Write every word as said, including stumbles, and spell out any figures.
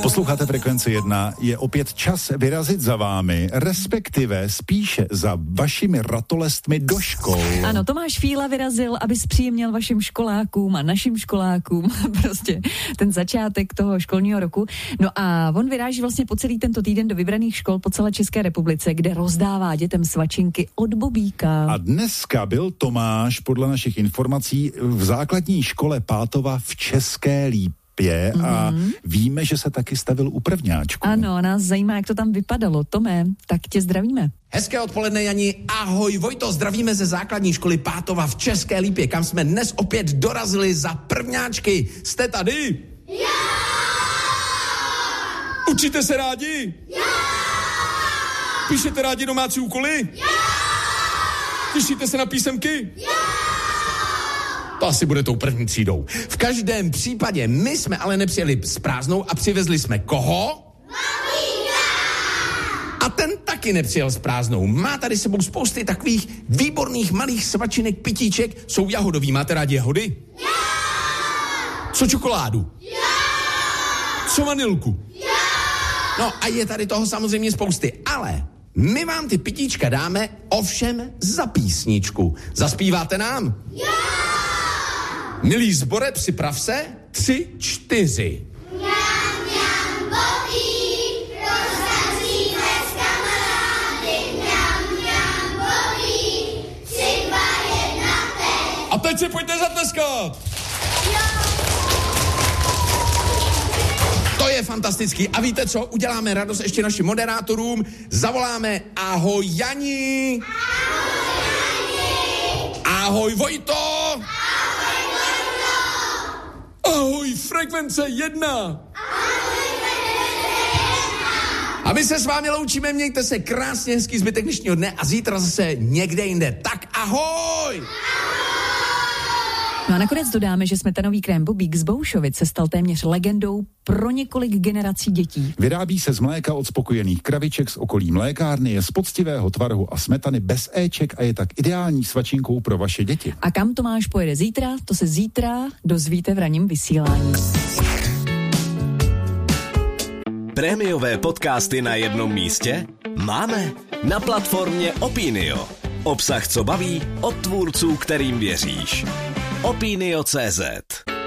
Posloucháte Frekvenci jedna, je opět čas vyrazit za vámi, respektive spíše za vašimi ratolestmi do škol. Ano, Tomáš Fíla vyrazil, aby zpříjemnil vašim školákům a našim školákům prostě ten začátek toho školního roku. No a on vyráží vlastně po celý tento týden do vybraných škol po celé České republice, kde rozdává dětem svačinky od Bobíka. A dneska byl Tomáš podle našich informací v základní škole Pátova v České Lípě. A mm. víme, že se taky stavil u prvňáčku. Ano, nás zajímá, jak to tam vypadalo. Tome, tak tě zdravíme. Hezké odpoledne, Jani. Ahoj, Vojto, zdravíme ze základní školy Pátova v České Lípě, kam jsme dnes opět dorazili za prvňáčky. Jste tady? Já! Učíte se rádi? Já! Píšete rádi domácí úkoly? Já! Těšíte se na písemky? Já! To asi bude tou první třídou. V každém případě my jsme ale nepřijeli s prázdnou a přivezli jsme koho? Mamína! A ten taky nepřijel s prázdnou. Má tady sebou spousty takových výborných malých svačinek, pitíček. Jsou jahodový. Máte rádi jahody? Já! Co čokoládu? Já! Co vanilku? Já! No a je tady toho samozřejmě spousty, ale my vám ty pitíčka dáme ovšem za písničku. Zaspíváte nám? Já! Milý sbore, připrav se. Tři, čtyři. Mňam, mňam, Bobík, rozdaříme s kamarády. Mňam, mňam, Bobík, tři, dva, jedna, teď. A teď se pojďte zatleskat. To je fantastický. A víte co? Uděláme radost ještě našim moderátorům. Zavoláme ahoj Jani. Ahoj Jani. Ahoj Vojto. Ahoj Vojto. Ahoj Frekvence jedna. Ahoj Frekvence jedna. A my se s vámi loučíme, mějte se krásně, hezký zbytek dnešního dne a zítra zase někde jinde. Tak ahoj. No a nakonec dodáme, že smetanový krém Bobík z Boušovic se stal téměř legendou pro několik generací dětí. Vyrábí se z mléka od spokojených kraviček z okolí mlékárny, je z poctivého tvarohu a smetany bez éček a je tak ideální svačinkou pro vaše děti. A kam Tomáš pojede zítra, to se zítra dozvíte v ranním vysílání. Prémiové podcasty na jednom místě? Máme na platformě Opinio. Obsah, co baví, od tvůrců, kterým věříš. Opinio tečka cé zet